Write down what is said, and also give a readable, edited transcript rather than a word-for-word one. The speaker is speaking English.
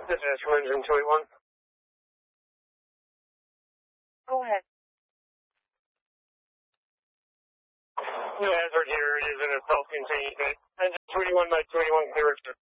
This is Engine 281. Go ahead. The hazard here is in a self-contained unit. Engine 281 by 281 clear.